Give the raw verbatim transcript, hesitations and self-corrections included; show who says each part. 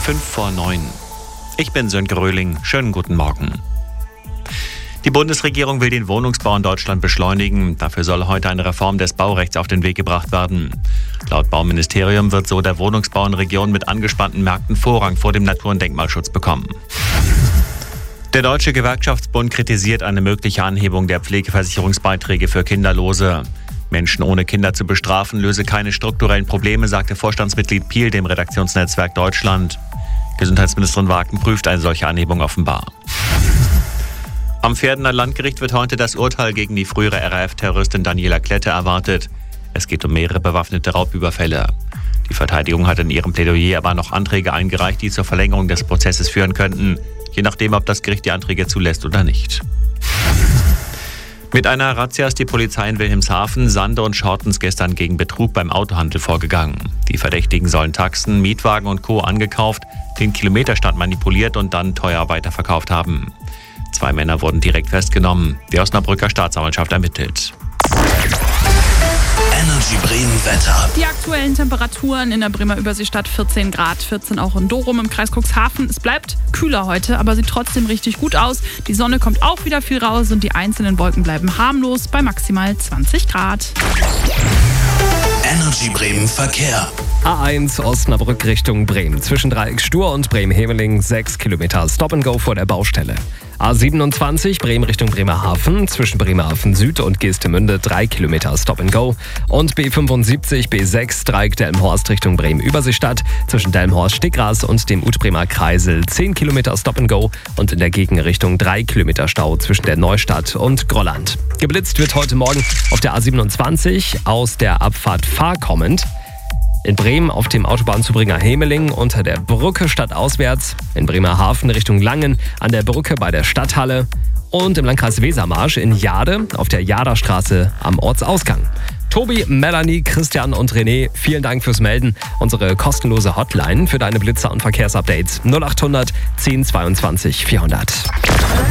Speaker 1: Fünf vor neun. Ich bin Sönke Röhling. Schönen guten Morgen. Die Bundesregierung will den Wohnungsbau in Deutschland beschleunigen. Dafür soll heute eine Reform des Baurechts auf den Weg gebracht werden. Laut Bauministerium wird so der Wohnungsbau in Regionen mit angespannten Märkten Vorrang vor dem Natur- und Denkmalschutz bekommen. Der Deutsche Gewerkschaftsbund kritisiert eine mögliche Anhebung der Pflegeversicherungsbeiträge für Kinderlose. Menschen ohne Kinder zu bestrafen, löse keine strukturellen Probleme, sagte Vorstandsmitglied Piel dem Redaktionsnetzwerk Deutschland. Gesundheitsministerin Wagen prüft eine solche Anhebung offenbar. Am Verdener Landgericht wird heute das Urteil gegen die frühere R A F-Terroristin Daniela Klette erwartet. Es geht um mehrere bewaffnete Raubüberfälle. Die Verteidigung hat in ihrem Plädoyer aber noch Anträge eingereicht, die zur Verlängerung des Prozesses führen könnten, je nachdem, ob das Gericht die Anträge zulässt oder nicht. Mit einer Razzia ist die Polizei in Wilhelmshaven, Sande und Schortens gestern gegen Betrug beim Autohandel vorgegangen. Die Verdächtigen sollen Taxen, Mietwagen und Co. angekauft, den Kilometerstand manipuliert und dann teuer weiterverkauft haben. Zwei Männer wurden direkt festgenommen. Die Osnabrücker Staatsanwaltschaft ermittelt.
Speaker 2: Energy Bremen Wetter.
Speaker 3: Die aktuellen Temperaturen in der Bremer Überseestadt vierzehn Grad, vierzehn auch in Dorum im Kreis Cuxhaven. Es bleibt kühler heute, aber sieht trotzdem richtig gut aus. Die Sonne kommt auch wieder viel raus und die einzelnen Wolken bleiben harmlos bei maximal zwanzig Grad.
Speaker 2: Energy Bremen Verkehr.
Speaker 4: A eins Osnabrück Richtung Bremen. Zwischen Dreieck Stur und Bremen-Hemeling sechs Kilometer Stop and Go vor der Baustelle. A siebenundzwanzig Bremen Richtung Bremerhaven. Zwischen Bremerhaven Süd und Geestemünde drei Kilometer Stop and Go. Und B fünfundsiebzig B sechs Dreieck Delmenhorst Richtung Bremen Überseestadt. Zwischen Delmenhorst Stegras und dem Utbremer Kreisel zehn Kilometer Stop and Go. Und in der Gegenrichtung drei Kilometer Stau zwischen der Neustadt und Grolland. Geblitzt wird heute Morgen auf der A siebenundzwanzig aus der Abfahrt Fahr kommend. In Bremen auf dem Autobahnzubringer Hemeling unter der Brücke stadtauswärts, in Bremerhaven Richtung Langen an der Brücke bei der Stadthalle und im Landkreis Wesermarsch in Jade auf der Jaderstraße am Ortsausgang. Tobi, Melanie, Christian und René, vielen Dank fürs Melden. Unsere kostenlose Hotline für deine Blitzer und Verkehrsupdates null acht hundert zehn zweiundzwanzig vierhundert.